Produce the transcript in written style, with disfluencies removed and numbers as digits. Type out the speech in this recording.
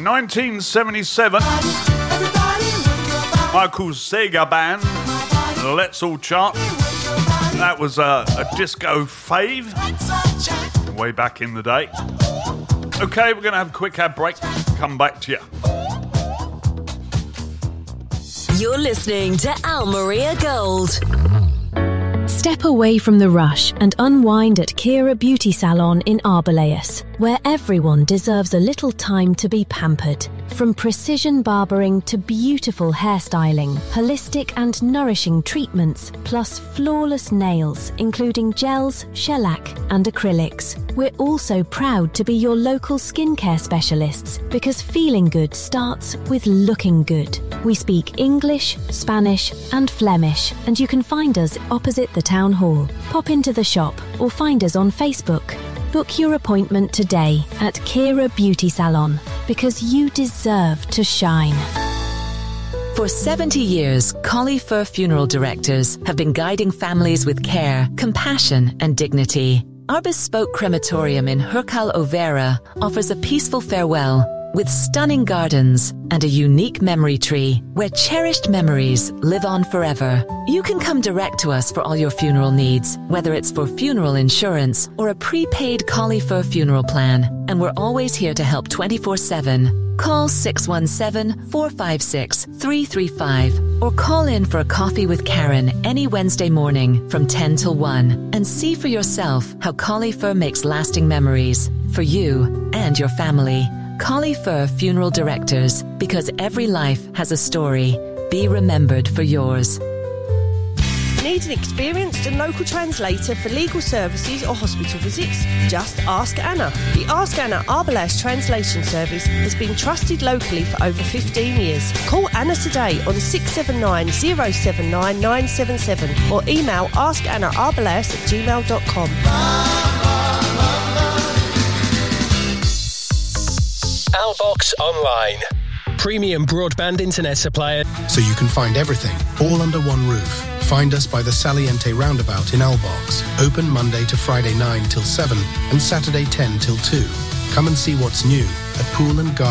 1977. Michael Sega Band, Let's All Chant. That was a disco fave way back in the day. Okay, we're going to have a quick ad break. Come back to you. You're listening to Al Maria Gold. Step away from the rush and unwind at Kira Beauty Salon in Arboleus, where everyone deserves a little time to be pampered. From precision barbering to beautiful hairstyling, holistic and nourishing treatments, plus flawless nails, including gels, shellac and acrylics. We're also proud to be your local skincare specialists because feeling good starts with looking good. We speak English, Spanish and Flemish, and you can find us opposite the town hall. Pop into the shop or find us on Facebook. Book your appointment today at Kira Beauty Salon because you deserve to shine. For 70 years, Collie Fur Funeral Directors have been guiding families with care, compassion and dignity. Our bespoke crematorium in Hercal Overa offers a peaceful farewell with stunning gardens and a unique memory tree where cherished memories live on forever. You can come direct to us for all your funeral needs, whether it's for funeral insurance or a prepaid Collie Fur funeral plan. And we're always here to help 24/7. Call 617-456-335 or call in for a coffee with Karen any Wednesday morning from 10 till 1 and see for yourself how Collie Fur makes lasting memories for you and your family. Collie Fur Funeral Directors, because every life has a story. Be remembered for yours. Need an experienced and local translator for legal services or hospital visits? Just ask Anna. The Ask Anna Arboleus Translation Service has been trusted locally for over 15 years. Call Anna today on 679 079 977 or email askannaarboleus@gmail.com. Albox Online. Premium broadband internet supplier. So you can find everything, all under one roof. Find us by the Saliente Roundabout in Albox. Open Monday to Friday 9 till 7 and Saturday 10 till 2. Come and see what's new at Pool & Garden.